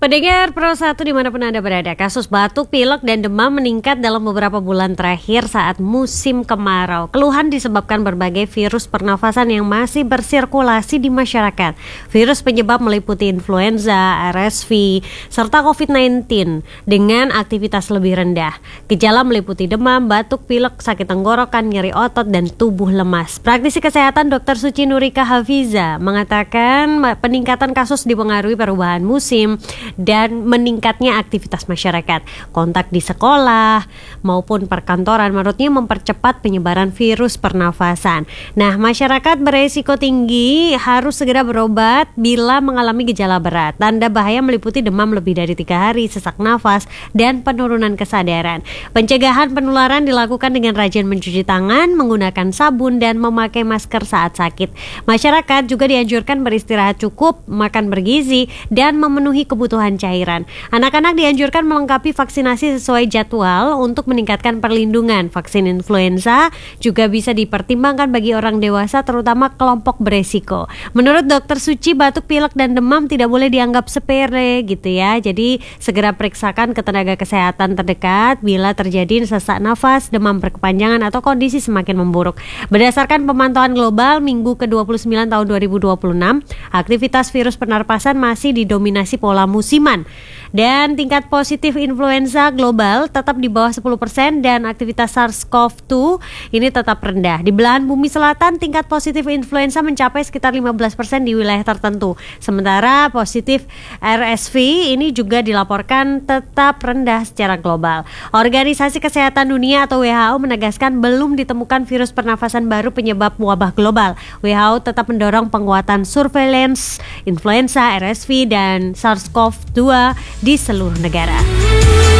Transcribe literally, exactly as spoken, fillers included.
Pendengar Pro satu dimanapun Anda berada, kasus batuk, pilek, dan demam meningkat dalam beberapa bulan terakhir saat musim kemarau. Keluhan disebabkan berbagai virus pernafasan yang masih bersirkulasi di masyarakat. Virus penyebab meliputi influenza, R S V, serta covid sembilan belas dengan aktivitas lebih rendah. Gejala meliputi demam, batuk, pilek, sakit tenggorokan, nyeri otot, dan tubuh lemas. Praktisi kesehatan dokter Suci Nurika Hafiza mengatakan peningkatan kasus dipengaruhi perubahan musim dan meningkatnya aktivitas masyarakat. Kontak di sekolah maupun perkantoran menurutnya mempercepat penyebaran virus pernafasan. Nah, masyarakat beresiko tinggi harus segera berobat bila mengalami gejala berat. Tanda bahaya meliputi demam lebih dari tiga hari, sesak nafas, dan penurunan kesadaran. Pencegahan penularan dilakukan dengan rajin mencuci tangan, menggunakan sabun, dan memakai masker saat sakit. Masyarakat juga dianjurkan beristirahat cukup, makan bergizi, dan memenuhi kebutuhan cairan. Anak-anak dianjurkan melengkapi vaksinasi sesuai jadwal untuk meningkatkan perlindungan. Vaksin influenza juga bisa dipertimbangkan bagi orang dewasa, terutama kelompok beresiko. Menurut dokter Suci, batuk, pilek, dan demam tidak boleh dianggap sepele gitu ya. Jadi segera periksakan ke tenaga kesehatan terdekat bila terjadi sesak nafas, demam berkepanjangan, atau kondisi semakin memburuk. Berdasarkan pemantauan global minggu ke dua puluh sembilan tahun dua ribu dua puluh enam, aktivitas virus pernapasan masih didominasi pola musiman dan tingkat positif influenza global tetap di bawah sepuluh persen dan aktivitas SARS-CoV dua ini tetap rendah. Di belahan bumi selatan tingkat positif influenza mencapai sekitar lima belas persen di wilayah tertentu. Sementara positif R S V ini juga dilaporkan tetap rendah secara global. Organisasi Kesehatan Dunia atau W H O menegaskan belum ditemukan virus pernafasan baru penyebab wabah global. W H O tetap mendorong penguatan surveillance influenza, R S V, dan SARS-CoV dua di seluruh negara.